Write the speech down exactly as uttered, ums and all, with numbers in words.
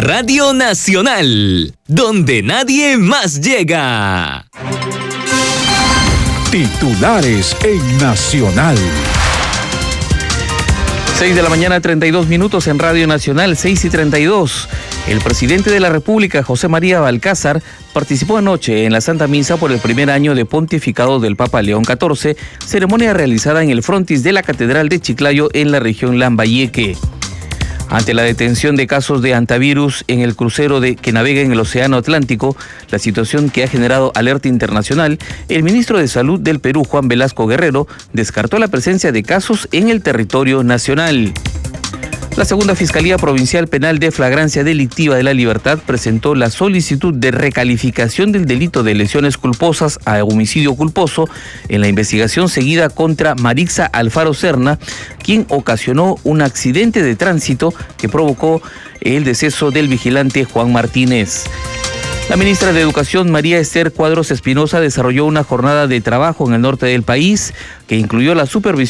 Radio Nacional, donde nadie más llega. Titulares en Nacional. seis de la mañana, treinta y dos minutos en Radio Nacional, seis y treinta y dos. El presidente de la República, José María Balcázar, participó anoche en la Santa Misa por el primer año de pontificado del Papa León catorce, ceremonia realizada en el frontis de la Catedral de Chiclayo en la región Lambayeque. Ante la detención de casos de hantavirus en el crucero de, que navega en el Océano Atlántico, la situación que ha generado alerta internacional, el ministro de Salud del Perú, Juan Velasco Guerrero, descartó la presencia de casos en el territorio nacional. La Segunda Fiscalía Provincial Penal de Flagrancia Delictiva de La Libertad presentó la solicitud de recalificación del delito de lesiones culposas a homicidio culposo en la investigación seguida contra Marixa Alfaro Serna, quien ocasionó un accidente de tránsito que provocó el deceso del vigilante Juan Martínez. La ministra de Educación, María Esther Cuadros Espinosa, desarrolló una jornada de trabajo en el norte del país que incluyó la supervisión